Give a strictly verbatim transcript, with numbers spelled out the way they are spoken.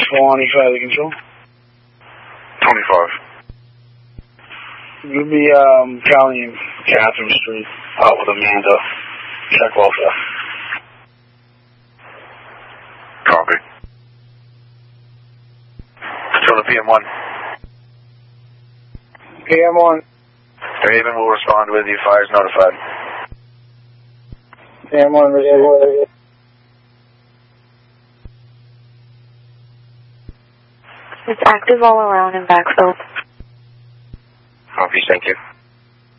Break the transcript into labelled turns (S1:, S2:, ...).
S1: twenty-five to control.
S2: twenty-five.
S1: You'll be um, calling Catherine Street out with Amanda. Check welfare.
S2: Copy. Control to P M one.
S1: P M one.
S2: Raven will respond with you. Fires notified.
S1: P M one, receive.
S3: It's active all around in backfill.